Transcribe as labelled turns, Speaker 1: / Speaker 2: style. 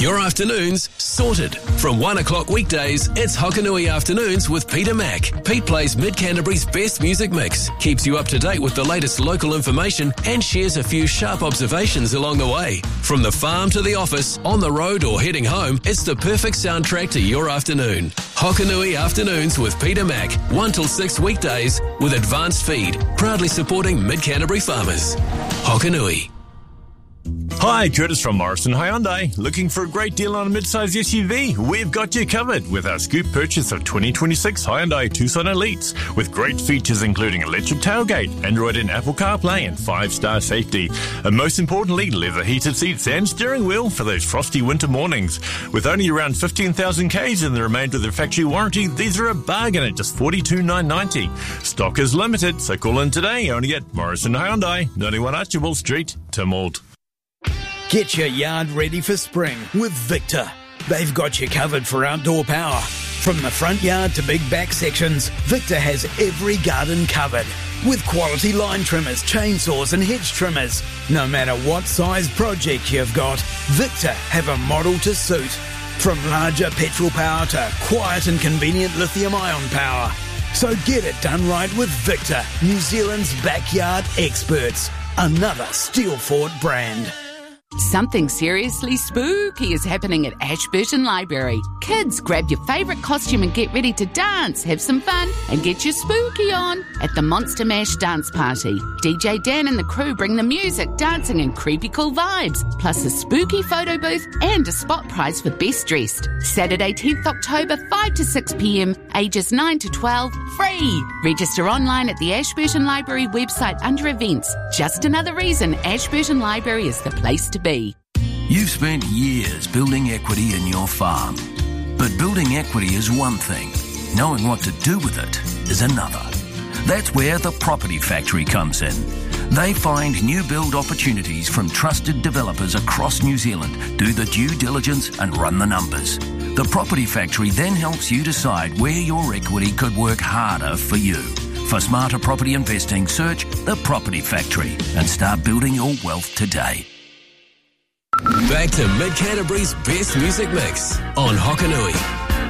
Speaker 1: Your afternoons sorted. From 1 o'clock weekdays, it's Hokanui Afternoons with Peter Mack. Pete plays Mid-Canterbury's best music mix, keeps you up to date with the latest local information, and shares a few sharp observations along the way. From the farm to the office, on the road or heading home, it's the perfect soundtrack to your afternoon. Hokanui Afternoons with Peter Mack, 1 till 6 weekdays with Advanced Feed, proudly supporting Mid-Canterbury farmers. Hokanui.
Speaker 2: Hi, Curtis from Morrison Hyundai. Looking for a great deal on a mid-size SUV? We've got you covered with our scoop purchase of 2026 Hyundai Tucson Elites, with great features including electric tailgate, Android and Apple CarPlay, and 5-star safety. And most importantly, leather heated seats and steering wheel for those frosty winter mornings. With only around 15,000 Ks and the remainder of their factory warranty, these are a bargain at just $42,990. Stock is limited, so call in today only at Morrison Hyundai, 91 Archibald Street, Tynwald.
Speaker 3: Get your yard ready for spring with Victor. They've got you covered for outdoor power. From the front yard to big back sections, Victor has every garden covered. With quality line trimmers, chainsaws and hedge trimmers. No matter what size project you've got, Victor have a model to suit. From larger petrol power to quiet and convenient lithium-ion power. So get it done right with Victor, New Zealand's backyard experts. Another Steelfort brand.
Speaker 4: Something seriously spooky is happening at Ashburton Library. Kids, grab your favourite costume and get ready to dance, have some fun and get your spooky on at the Monster Mash Dance Party. DJ Dan and the crew bring the music, dancing and creepy cool vibes, plus a spooky photo booth and a spot prize for best dressed. Saturday 10th October 5 to 6 p.m, ages 9 to 12, free. Register online at the Ashburton Library website under events. Just another reason Ashburton Library is the place to be.
Speaker 5: You've spent years building equity in your farm. But building equity is one thing. Knowing what to do with it is another. That's where the Property Factory comes in. They find new build opportunities from trusted developers across New Zealand, do the due diligence and run the numbers. The Property Factory then helps you decide where your equity could work harder for you. For smarter property investing, search The Property Factory and start building your wealth today.
Speaker 1: Back to Mid-Canterbury's best music mix on Hokanui.